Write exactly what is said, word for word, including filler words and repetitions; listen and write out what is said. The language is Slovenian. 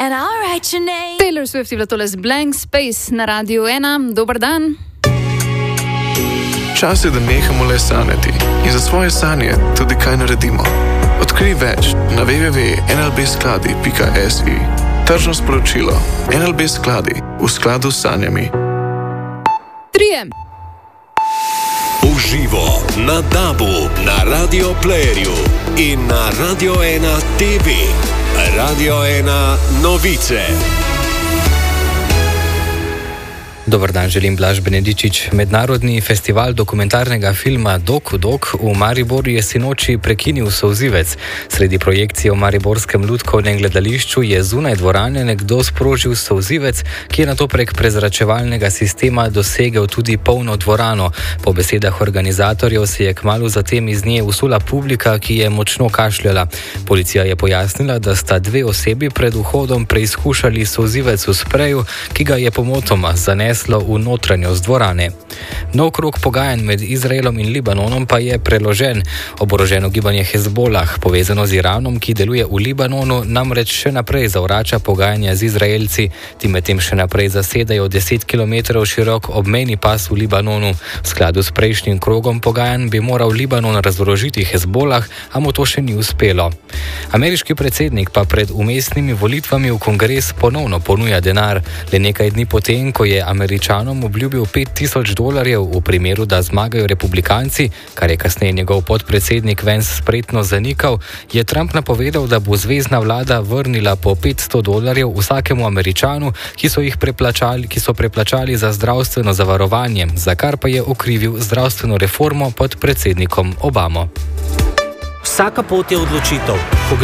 Taylor Swift je bila tole z Blank Space na Radiu ena. Dober dan. Čas je, da nehamo le sanjati in za svoje sanje tudi kaj naredimo. Odkrij več na w w w pika n l b skladi pika s i. Tržno sporočilo. N L B skladi v skladu s sanjami. Trije. Uživo na Dabu, na Radio Playerju in na Radio ena T V. Radio ena novice. Dobar dan, želim Blaž Benedičič. Mednarodni festival dokumentarnega filma Dokudok v Mariboru je sinoči prekinil solzivec. Sredi projekcije v mariborskem lutkovnem gledališču je zunaj dvorane nekdo sprožil solzivec, ki je nato prek prezračevalnega sistema dosegel tudi polno dvorano. Po besedah organizatorjev se je kmalu zatem iz nje usula publika, ki je močno kašljala. Policija je pojasnila, da sta dve osebi pred vhodom preizkušali solzivec v spreju, ki ga je pomotoma zanesel v notranjost dvorane. Nov krog pogajanj med Izraelom in Libanonom pa je preložen. Oboroženo gibanje Hezbolah, povezano z Iranom, ki deluje v Libanonu, namreč še naprej zavrača pogajanja z Izraelci. Ti medtem še naprej zasedajo deset kilometrov širok obmejni pas v Libanonu. V skladu s prejšnjim krogom pogajanj bi moral Libanon razorožiti Hezbolah, a mu to še ni uspelo. Ameriški predsednik pa pred umestnimi volitvami v kongres ponovno ponuja denar. Le nekaj dni potem, ko je Američanom obljubil pet tisoč dolarjev v primeru, da zmagajo republikanci, kar je kasneje njegov podpredsednik Vance spretno zanikal, je Trump napovedal, da bo zvezna vlada vrnila po petsto dolarjev vsakemu Američanu, ki so jih preplačali, ki so preplačali za zdravstveno zavarovanje, za kar pa je okrivil zdravstveno reformo pod predsednikom Obamo. Vsaka pot je odločitev. Ko